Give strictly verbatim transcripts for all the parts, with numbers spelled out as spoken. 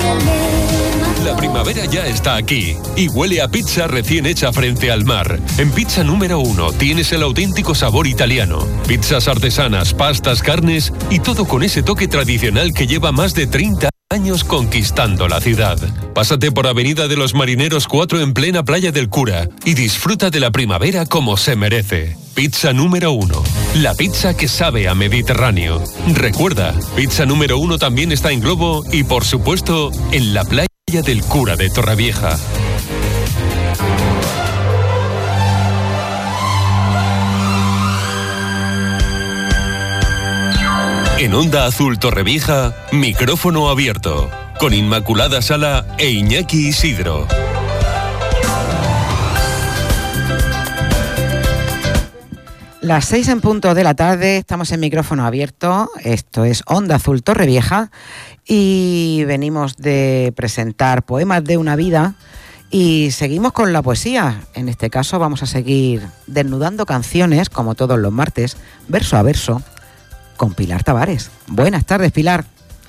La primavera ya está aquí y huele a pizza recién hecha frente al mar. En Pizza Número Uno tienes el auténtico sabor italiano. Pizzas artesanas, pastas, carnes y todo con ese toque tradicional que lleva más de treinta años conquistando la ciudad. Pásate por Avenida de los Marineros cuatro en plena Playa del Cura y disfruta de la primavera como se merece. Pizza Número Uno, la pizza que sabe a Mediterráneo. Recuerda, Pizza Número Uno también está en Globo y por supuesto en la Playa del Cura de Torrevieja. En Onda Azul Torrevieja, micrófono abierto, con Inmaculada Sala e Iñaki Isidro. Las seis en punto de la tarde, estamos en micrófono abierto, esto es Onda Azul Torrevieja y venimos de presentar Poemas de una vida y seguimos con la poesía. En este caso vamos a seguir desnudando canciones, como todos los martes, verso a verso, con Pilar Tavares. Buenas tardes, Pilar.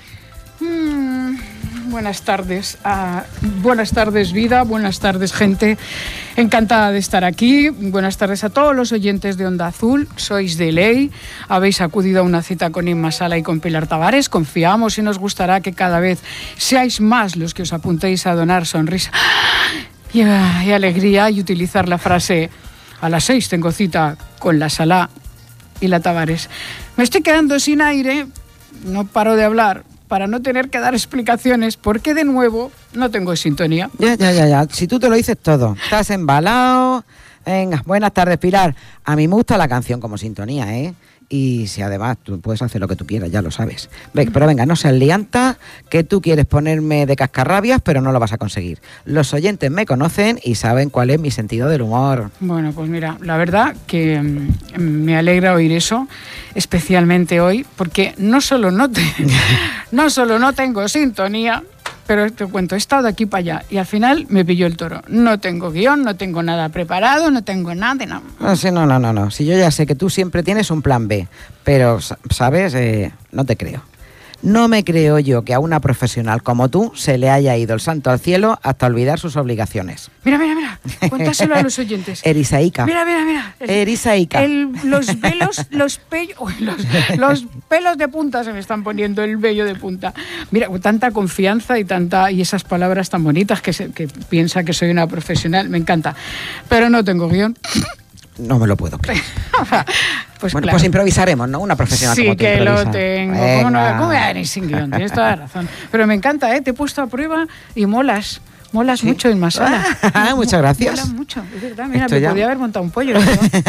Mm, buenas tardes. Uh, buenas tardes, vida. Buenas tardes, gente. Encantada de estar aquí. Buenas tardes a todos los oyentes de Onda Azul. Sois de ley. Habéis acudido a una cita con Inma Sala y con Pilar Tavares. Confiamos y nos gustará que cada vez seáis más los que os apuntéis a donar sonrisa y, uh, y alegría y utilizar la frase a las seis tengo cita con la Sala y la Tavares. Me estoy quedando sin aire, no paro de hablar, para no tener que dar explicaciones, porque de nuevo no tengo sintonía. Ya, ya, ya, ya. Si tú te lo dices todo, estás embalado. Venga, buenas tardes, Pilar. A mí me gusta la canción como sintonía, ¿eh? Y si además tú puedes hacer lo que tú quieras, ya lo sabes. Pero venga, no seas lianta, que tú quieres ponerme de cascarrabias, pero no lo vas a conseguir. Los oyentes me conocen y saben cuál es mi sentido del humor. Bueno, pues mira, la verdad que mmm, me alegra oír eso, especialmente hoy, porque no solo no, te, no solo no tengo sintonía, pero te cuento, he estado de aquí para allá y al final me pilló el toro. No tengo guión, no tengo nada preparado, no tengo nada de nada. No, sí, no, no, no, no. Si yo ya sé que tú siempre tienes un plan B, pero, ¿sabes? Eh, no te creo. No me creo yo que a una profesional como tú se le haya ido el santo al cielo hasta olvidar sus obligaciones. Mira, mira, mira, cuéntaselo a los oyentes. Erisaica. Mira, mira, mira. Erisaica. El, los velos, los, pellos, los, los pelos de punta se me están poniendo, el vello de punta. Mira, tanta confianza y tanta y esas palabras tan bonitas que, se, que piensa que soy una profesional, me encanta. Pero no tengo guión. No me lo puedo creer. Pues bueno, claro. Pues improvisaremos, ¿no? Una profesional sí, como tú que improvisa. lo tengo. ¿Cómo, no, ¿Cómo voy a venir sin guión? Tienes toda la razón. Pero me encanta, ¿eh? Te he puesto a prueba y molas. Molas ¿Sí? mucho en Inma Sala. Muchas gracias. Molas mucho, es verdad. Mira, Esto me ya... podía haber montado un pollo.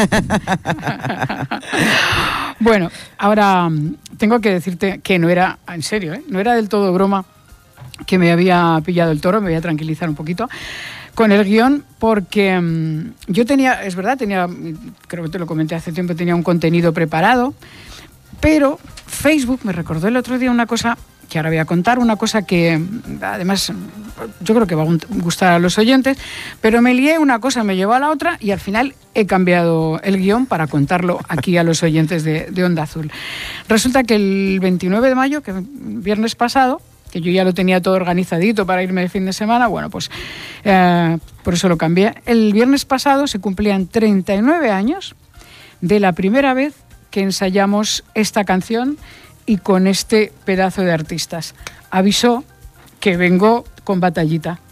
Bueno, ahora tengo que decirte que no era, en serio, ¿eh? No era del todo broma que me había pillado el toro. Me voy a tranquilizar un poquito con el guión, porque um, yo tenía, es verdad, tenía, creo que te lo comenté hace tiempo, tenía un contenido preparado, pero Facebook me recordó el otro día una cosa que ahora voy a contar, una cosa que además yo creo que va a gustar a los oyentes, pero me lié una cosa, me llevó a la otra y al final he cambiado el guión para contarlo aquí a los oyentes de, de Onda Azul. Resulta que el veintinueve de mayo, que viernes pasado, que yo ya lo tenía todo organizadito para irme de fin de semana, bueno, pues eh, por eso lo cambié. El viernes pasado se cumplían treinta y nueve años de la primera vez que ensayamos esta canción y con este pedazo de artistas. Avisó que vengo con batallita.